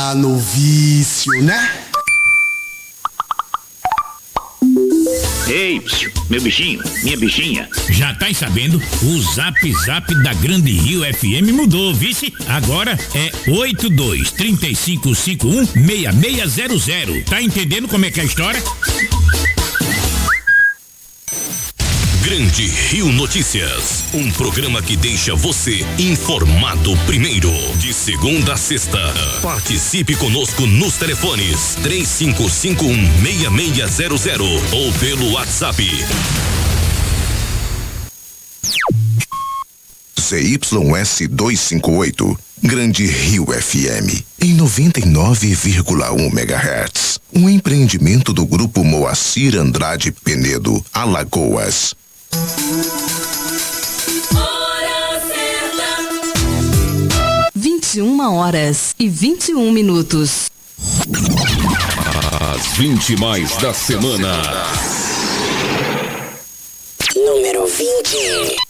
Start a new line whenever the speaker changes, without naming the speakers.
tá no vício, né?
Ei, meu bichinho, minha bichinha.
Já tá sabendo? O Zap Zap da Grande Rio FM mudou, vice? Agora é 82-3551-6600. Tá entendendo como é que é a história?
Grande Rio Notícias, um programa que deixa você informado primeiro, de segunda a sexta. Participe conosco nos telefones 3551-6600 ou pelo WhatsApp.
ZYS 258, Grande Rio FM, em 99,1 MHz. Um empreendimento do Grupo Moacir Andrade Penedo, Alagoas.
Hora certa. 21h21.
As 20 mais da semana.
Número 20.